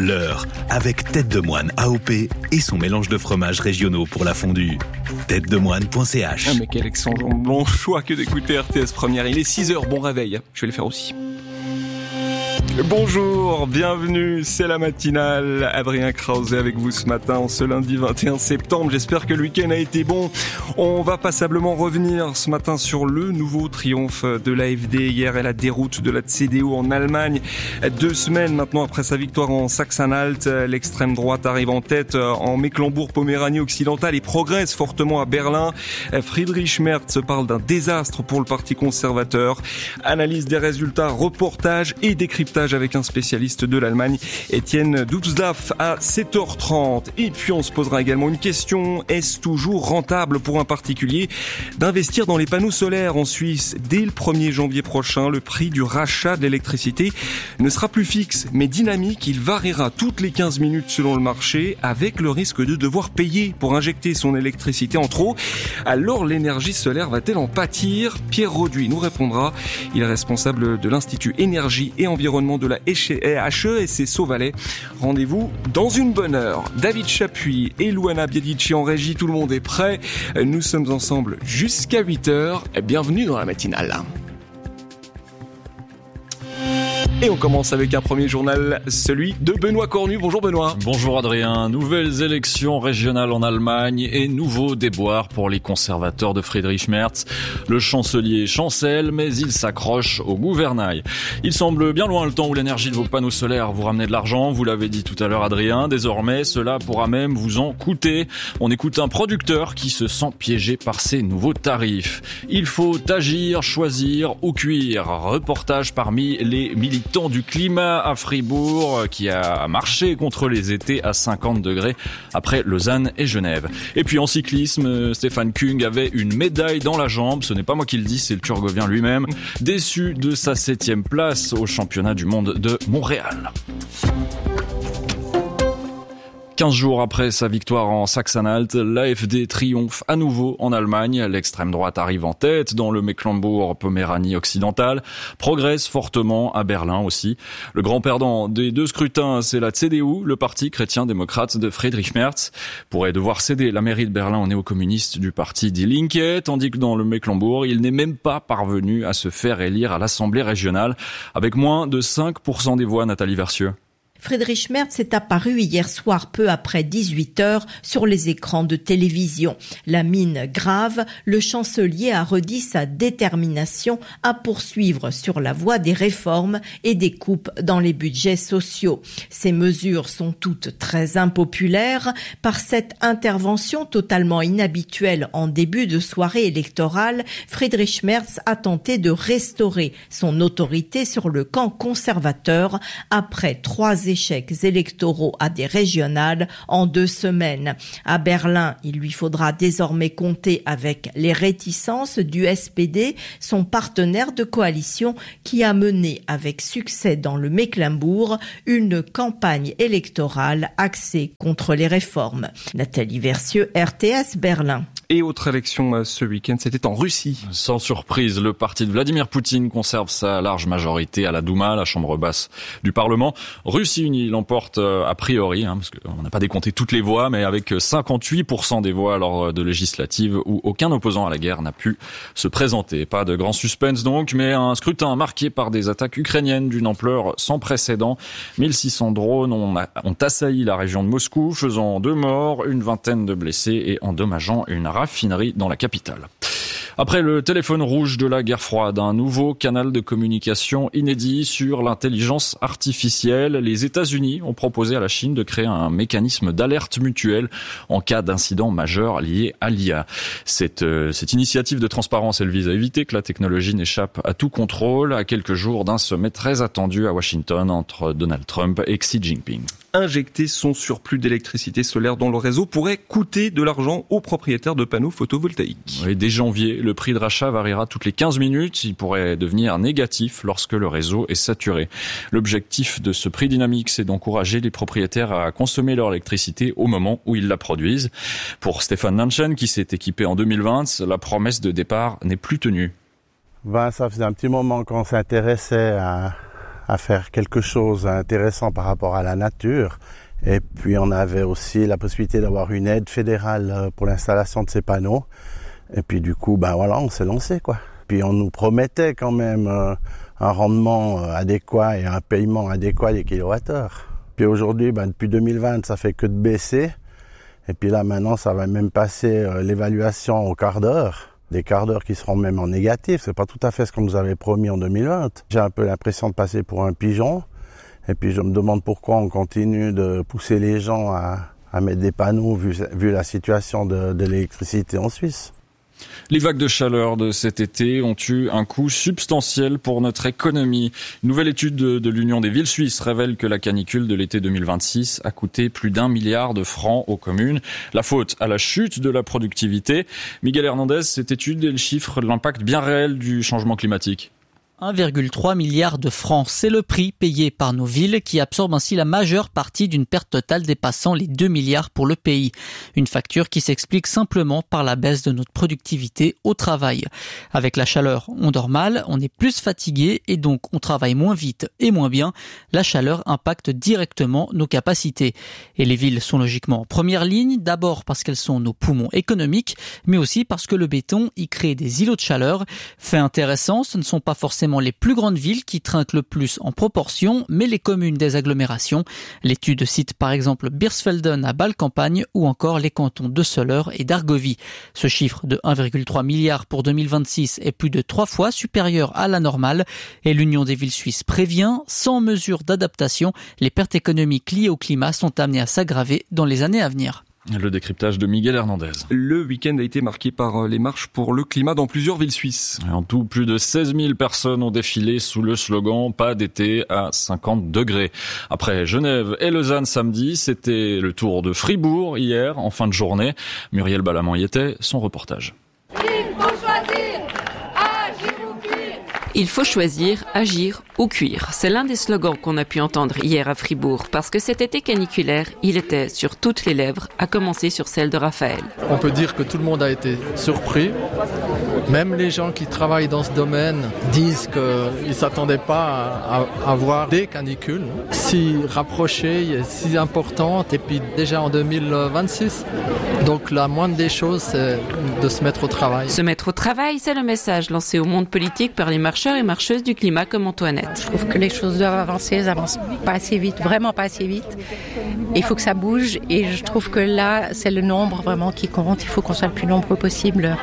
l'heure, avec Tête de Moine AOP et son mélange de fromages régionaux pour la fondue. têtedemoine.ch. Ah mais quel excellent bon choix que d'écouter RTS Première. Il est 6h, bon réveil, je vais le faire aussi. Bonjour, bienvenue, c'est la matinale. Adrien Krause avec vous ce matin, ce lundi 21 septembre. J'espère que le week-end a été bon. On va passablement revenir ce matin sur le nouveau triomphe de l'AfD. Hier et la déroute de la CDU en Allemagne. 2 semaines maintenant après sa victoire en Sachsen-Anhalt, l'extrême droite arrive en tête en Mecklembourg-Poméranie occidentale et progresse fortement à Berlin. Friedrich Merz parle d'un désastre pour le parti conservateur. Analyse des résultats, reportage et décryptage avec un spécialiste de l'Allemagne, Étienne Dutzdaf, à 7h30. Et puis on se posera également une question. Est-ce toujours rentable pour un particulier d'investir dans les panneaux solaires en Suisse? Dès le 1er janvier prochain, le prix du rachat de l'électricité ne sera plus fixe, mais dynamique. Il variera toutes les 15 minutes selon le marché, avec le risque de devoir payer pour injecter son électricité en trop. Alors l'énergie solaire va-t-elle en pâtir? Pierre Roduit nous répondra. Il est responsable de l'Institut Énergie et Environnement de la HESC Sauvalet. Rendez-vous dans une bonne heure. David Chapuis et Louana Biedici en régie, tout le monde est prêt. Nous sommes ensemble jusqu'à 8h. Bienvenue dans la matinale. Et on commence avec un premier journal, celui de Benoît Cornu. Bonjour Benoît. Bonjour Adrien. Nouvelles élections régionales en Allemagne et nouveaux déboires pour les conservateurs de Friedrich Merz. Le chancelier chancelle, mais il s'accroche au gouvernail. Il semble bien loin le temps où l'énergie de vos panneaux solaires vous ramenait de l'argent. Vous l'avez dit tout à l'heure Adrien. Désormais, cela pourra même vous en coûter. On écoute un producteur qui se sent piégé par ces nouveaux tarifs. Il faut agir, choisir ou cuire. Reportage parmi les militants du climat à Fribourg qui a marché contre les étés à 50 degrés après Lausanne et Genève. Et puis en cyclisme, Stefan Küng avait une médaille dans la jambe. Ce n'est pas moi qui le dis, c'est le Turgovien lui-même. Déçu de sa 7e place au championnat du monde de Montréal. 15 jours après sa victoire en Sachsen-Anhalt, l'AfD triomphe à nouveau en Allemagne. L'extrême droite arrive en tête dans le Mecklembourg-Poméranie occidentale, progresse fortement à Berlin aussi. Le grand perdant des 2 scrutins, c'est la CDU, le parti chrétien-démocrate de Friedrich Merz, pourrait devoir céder la mairie de Berlin aux néo-communistes du parti Die Linke, tandis que dans le Mecklembourg, il n'est même pas parvenu à se faire élire à l'Assemblée régionale, avec moins de 5% des voix. Nathalie Versieux. Friedrich Merz est apparu hier soir peu après 18h sur les écrans de télévision. La mine grave, le chancelier a redit sa détermination à poursuivre sur la voie des réformes et des coupes dans les budgets sociaux. Ces mesures sont toutes très impopulaires. Par cette intervention totalement inhabituelle en début de soirée électorale, Friedrich Merz a tenté de restaurer son autorité sur le camp conservateur après 3 échecs électoraux à des régionales en 2 semaines. À Berlin, il lui faudra désormais compter avec les réticences du SPD, son partenaire de coalition qui a mené avec succès dans le Mecklembourg une campagne électorale axée contre les réformes. Nathalie Versieux, RTS Berlin. Et autre élection ce week-end, c'était en Russie. Sans surprise, le parti de Vladimir Poutine conserve sa large majorité à la Douma, la chambre basse du Parlement. Russie unie l'emporte a priori, parce qu'on n'a pas décompté toutes les voix, mais avec 58% des voix lors de législatives où aucun opposant à la guerre n'a pu se présenter. Pas de grand suspense donc, mais un scrutin marqué par des attaques ukrainiennes d'une ampleur sans précédent. 1600 drones ont assailli la région de Moscou, faisant 2 morts, une vingtaine de blessés et endommageant une raffinerie dans la capitale. Après le téléphone rouge de la guerre froide, un nouveau canal de communication inédit sur l'intelligence artificielle. Les États-Unis ont proposé à la Chine de créer un mécanisme d'alerte mutuelle en cas d'incident majeur lié à l'IA. Cette initiative de transparence, elle vise à éviter que la technologie n'échappe à tout contrôle à quelques jours d'un sommet très attendu à Washington entre Donald Trump et Xi Jinping. Injecter son surplus d'électricité solaire dans le réseau pourrait coûter de l'argent aux propriétaires de panneaux photovoltaïques. Oui, dès janvier, le prix de rachat variera toutes les 15 minutes. Il pourrait devenir négatif lorsque le réseau est saturé. L'objectif de ce prix dynamique, c'est d'encourager les propriétaires à consommer leur électricité au moment où ils la produisent. Pour Stéphane Nanchen, qui s'est équipé en 2020, la promesse de départ n'est plus tenue. Ça faisait un petit moment qu'on s'intéressait à à faire quelque chose d'intéressant par rapport à la nature. Et puis on avait aussi la possibilité d'avoir une aide fédérale pour l'installation de ces panneaux. Et puis du coup, on s'est lancé, quoi. Puis on nous promettait quand même un rendement adéquat et un paiement adéquat des kilowattheures. Puis aujourd'hui, depuis 2020, ça fait que de baisser. Et puis là, maintenant, ça va même passer l'évaluation au quart d'heure. Des quarts d'heure qui seront même en négatif. C'est pas tout à fait ce qu'on nous avait promis en 2020. J'ai un peu l'impression de passer pour un pigeon. Et puis je me demande pourquoi on continue de pousser les gens à mettre des panneaux vu la situation de l'électricité en Suisse. Les vagues de chaleur de cet été ont eu un coût substantiel pour notre économie. Une nouvelle étude de l'Union des villes suisses révèle que la canicule de l'été 2026 a coûté plus d'1 milliard de francs aux communes. La faute à la chute de la productivité. Miguel Hernandez, cette étude, elle chiffre l'impact bien réel du changement climatique. 1,3 milliard de francs, c'est le prix payé par nos villes qui absorbent ainsi la majeure partie d'une perte totale dépassant les 2 milliards pour le pays. Une facture qui s'explique simplement par la baisse de notre productivité au travail. Avec la chaleur, on dort mal, on est plus fatigué et donc on travaille moins vite et moins bien. La chaleur impacte directement nos capacités. Et les villes sont logiquement en première ligne, d'abord parce qu'elles sont nos poumons économiques, mais aussi parce que le béton y crée des îlots de chaleur. Fait intéressant, ce ne sont pas forcément les plus grandes villes qui trinquent le plus en proportion, mais les communes des agglomérations. L'étude cite par exemple Birsfelden à Bâle-Campagne ou encore les cantons de Soleure et d'Argovie. Ce chiffre de 1,3 milliard pour 2026 est plus de 3 fois supérieur à la normale et l'Union des villes suisses prévient, sans mesure d'adaptation, les pertes économiques liées au climat sont amenées à s'aggraver dans les années à venir. Le décryptage de Miguel Hernandez. Le week-end a été marqué par les marches pour le climat dans plusieurs villes suisses. En tout, plus de 16 000 personnes ont défilé sous le slogan « Pas d'été à 50 degrés ». Après Genève et Lausanne samedi, c'était le tour de Fribourg hier, en fin de journée. Muriel Balamant y était, son reportage. Il faut choisir, agir ou cuire. C'est l'un des slogans qu'on a pu entendre hier à Fribourg, parce que cet été caniculaire, il était sur toutes les lèvres, à commencer sur celle de Raphaël. On peut dire que tout le monde a été surpris. Même les gens qui travaillent dans ce domaine disent qu'ils ne s'attendaient pas à voir des canicules si rapprochées, si importantes, et puis déjà en 2026. Donc la moindre des choses, c'est de se mettre au travail. Se mettre au travail, c'est le message lancé au monde politique par les marcheurs et marcheuses du climat comme Antoinette. Je trouve que les choses doivent avancer, elles avancent pas assez vite, vraiment pas assez vite. Il faut que ça bouge et je trouve que là, c'est le nombre vraiment qui compte. Il faut qu'on soit le plus nombreux possible.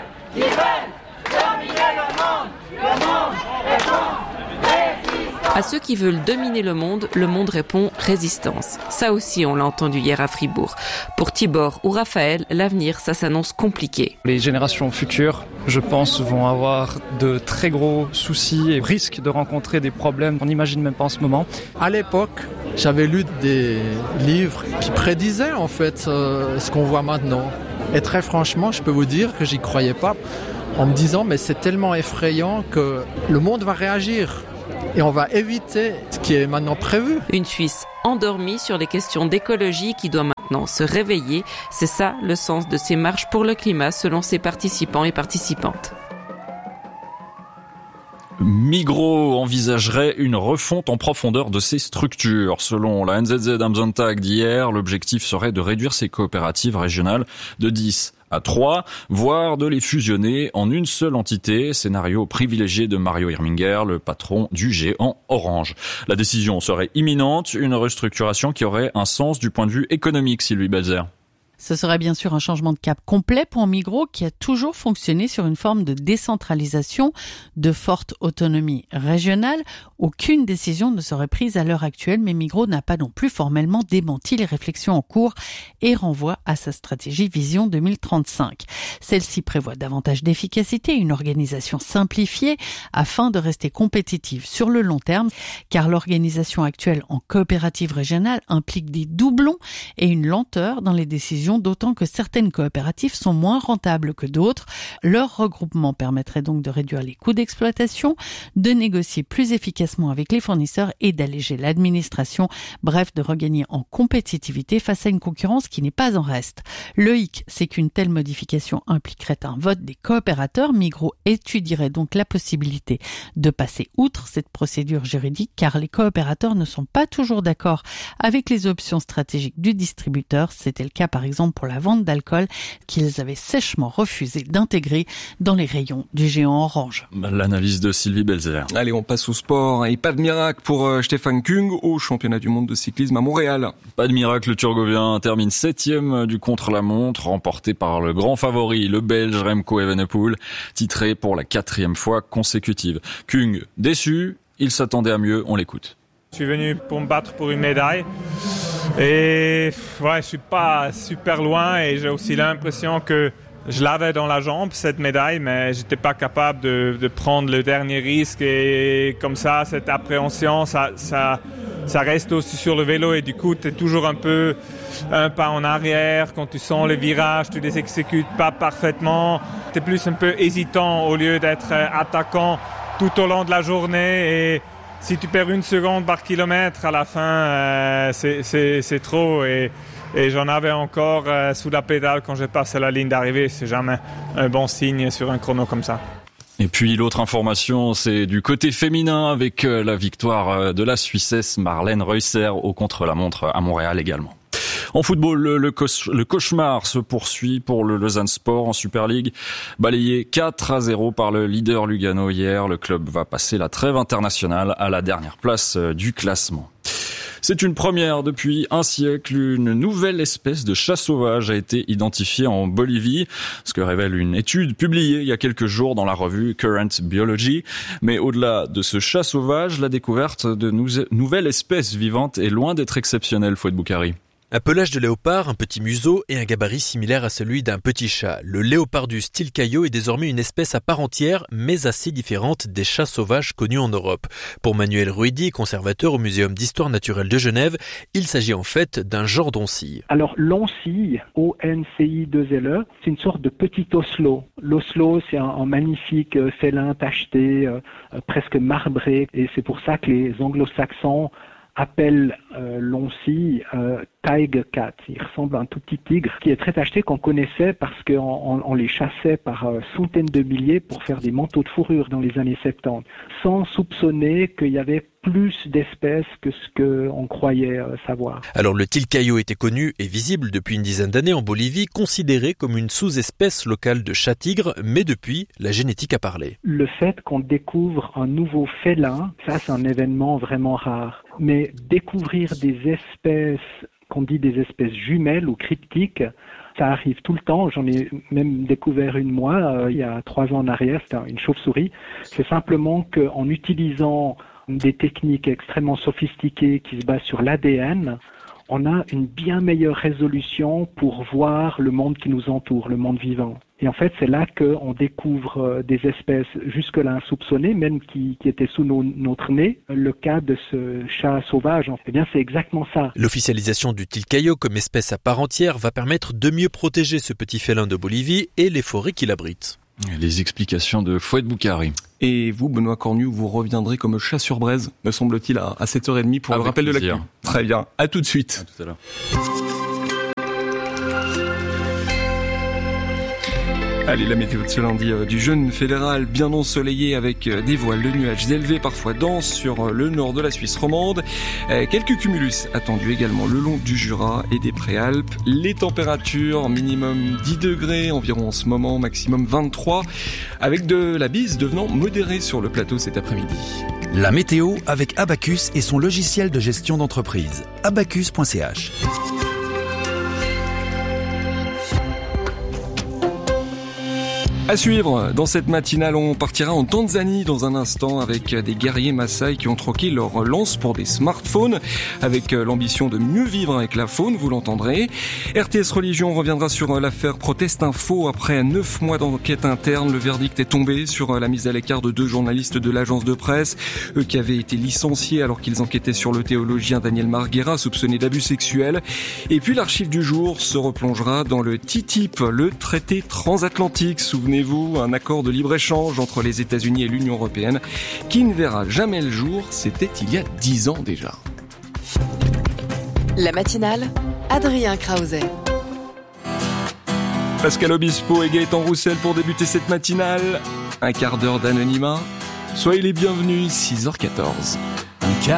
À ceux qui veulent dominer le monde répond résistance. Ça aussi, on l'a entendu hier à Fribourg. Pour Tibor ou Raphaël, l'avenir, ça s'annonce compliqué. Les générations futures, je pense, vont avoir de très gros soucis et risquent de rencontrer des problèmes qu'on n'imagine même pas en ce moment. À l'époque, j'avais lu des livres qui prédisaient en fait ce qu'on voit maintenant. Et très franchement, je peux vous dire que j'y croyais pas en me disant mais c'est tellement effrayant que le monde va réagir. Et on va éviter ce qui est maintenant prévu. Une Suisse endormie sur les questions d'écologie qui doit maintenant se réveiller. C'est ça le sens de ces marches pour le climat selon ses participants et participantes. Migros envisagerait une refonte en profondeur de ses structures. Selon la NZZ am Sonntag d'hier, l'objectif serait de réduire ses coopératives régionales de 10 à 3, voire de les fusionner en une seule entité, scénario privilégié de Mario Irminger, le patron du géant Orange. La décision serait imminente, une restructuration qui aurait un sens du point de vue économique, Sylvie Belzer. Ce serait bien sûr un changement de cap complet pour Migros qui a toujours fonctionné sur une forme de décentralisation, de forte autonomie régionale. Aucune décision ne serait prise à l'heure actuelle, mais Migros n'a pas non plus formellement démenti les réflexions en cours et renvoie à sa stratégie Vision 2035. Celle-ci prévoit davantage d'efficacité, une organisation simplifiée afin de rester compétitive sur le long terme, car l'organisation actuelle en coopérative régionale implique des doublons et une lenteur dans les décisions décision, d'autant que certaines coopératives sont moins rentables que d'autres. Leur regroupement permettrait donc de réduire les coûts d'exploitation, de négocier plus efficacement avec les fournisseurs et d'alléger l'administration, bref, de regagner en compétitivité face à une concurrence qui n'est pas en reste. Le hic, c'est qu'une telle modification impliquerait un vote des coopérateurs. Migros étudierait donc la possibilité de passer outre cette procédure juridique, car les coopérateurs ne sont pas toujours d'accord avec les options stratégiques du distributeur. C'était le cas par exemple pour la vente d'alcool qu'ils avaient sèchement refusé d'intégrer dans les rayons du géant Orange. L'analyse de Sylvie Belzer. Allez, on passe au sport. Et pas de miracle pour Stefan Kung au championnat du monde de cyclisme à Montréal. Pas de miracle, le Turgovien termine 7e du contre-la-montre, remporté par le grand favori, le Belge Remco Evenepoel, titré pour la 4e fois consécutive. Kung, déçu, il s'attendait à mieux, on l'écoute. Je suis venu pour me battre pour une médaille et je suis pas super loin et j'ai aussi l'impression que je l'avais dans la jambe, cette médaille, mais j'étais pas capable de prendre le dernier risque et comme ça, cette appréhension, ça reste aussi sur le vélo et du coup, tu es toujours un pas en arrière. Quand tu sens les virages, tu les exécutes pas parfaitement. Tu es plus un peu hésitant au lieu d'être attaquant tout au long de la journée et si tu perds 1 seconde par kilomètre à la fin, c'est trop et j'en avais encore sous la pédale quand j'ai passé la ligne d'arrivée. C'est jamais un bon signe sur un chrono comme ça. Et puis l'autre information, c'est du côté féminin avec la victoire de la Suissesse Marlène Reusser au contre-la-montre à Montréal également. En football, le cauchemar se poursuit pour le Lausanne Sport en Super League. Balayé 4-0 par le leader Lugano hier, le club va passer la trêve internationale à la dernière place du classement. C'est une première depuis un siècle. Une nouvelle espèce de chat sauvage a été identifiée en Bolivie, ce que révèle une étude publiée il y a quelques jours dans la revue Current Biology. Mais au-delà de ce chat sauvage, la découverte de nouvelles espèces vivantes est loin d'être exceptionnelle, Fouad Boukari. Un pelage de léopard, un petit museau et un gabarit similaire à celui d'un petit chat. Le Leopardus tilcaio est désormais une espèce à part entière, mais assez différente des chats sauvages connus en Europe. Pour Manuel Ruidi, conservateur au Muséum d'Histoire Naturelle de Genève, il s'agit en fait d'un genre d'oncille. Alors l'oncille, O-N-C-I-2-L-E, c'est une sorte de petit oslo. L'oslo, c'est un magnifique félin tacheté, presque marbré, et c'est pour ça que les anglo-saxons appelle l'oncille tiger cat. Il ressemble à un tout petit tigre qui est très tacheté, qu'on connaissait parce qu'on les chassait par centaines de milliers pour faire des manteaux de fourrure dans les années 70, sans soupçonner qu'il y avait plus d'espèces que ce qu'on croyait savoir. Alors le tilcaio était connu et visible depuis une dizaine d'années en Bolivie, considéré comme une sous-espèce locale de chat-tigre, mais depuis, la génétique a parlé. Le fait qu'on découvre un nouveau félin, ça c'est un événement vraiment rare. Mais découvrir des espèces, qu'on dit des espèces jumelles ou cryptiques, ça arrive tout le temps. J'en ai même découvert une moi, il y a 3 ans en arrière, c'était une chauve-souris. C'est simplement qu'en utilisant des techniques extrêmement sophistiquées qui se basent sur l'ADN, on a une bien meilleure résolution pour voir le monde qui nous entoure, le monde vivant. Et en fait, c'est là qu'on découvre des espèces jusque-là insoupçonnées, même qui étaient sous notre nez. Le cas de ce chat sauvage, eh bien, c'est exactement ça. L'officialisation du tilcaio comme espèce à part entière va permettre de mieux protéger ce petit félin de Bolivie et les forêts qui l'abritent. Les explications de Fouad Boukari. Et vous, Benoît Cornu, vous reviendrez comme chat sur braise, me semble-t-il, à 7h30 pour Avec le rappel plaisir. de l'actu. Très bien, à tout de suite. À tout à l'heure. Allez, la météo de ce lundi du jeune fédéral bien ensoleillé avec des voiles de nuages élevés, parfois denses sur le nord de la Suisse romande. Quelques cumulus attendus également le long du Jura et des Préalpes. Les températures minimum 10 degrés environ en ce moment, maximum 23, avec de la bise devenant modérée sur le plateau cet après-midi. La météo avec Abacus et son logiciel de gestion d'entreprise. Abacus.ch. À suivre, dans cette matinale, on partira en Tanzanie dans un instant avec des guerriers Maasai qui ont troqué leur lance pour des smartphones avec l'ambition de mieux vivre avec la faune, vous l'entendrez. RTS Religion reviendra sur l'affaire Protest Info. Après 9 mois d'enquête interne, le verdict est tombé sur la mise à l'écart de 2 journalistes de l'agence de presse, eux qui avaient été licenciés alors qu'ils enquêtaient sur le théologien Daniel Marguera, soupçonné d'abus sexuels. Et puis l'archive du jour se replongera dans le TTIP, le traité transatlantique. Souvenez-vous, un accord de libre-échange entre les États-Unis et l'Union européenne qui ne verra jamais le jour. C'était il y a 10 ans déjà. La matinale, Adrien Krause. Pascal Obispo et Gaëtan Roussel pour débuter cette matinale. Un quart d'heure d'anonymat. Soyez les bienvenus, 6h14.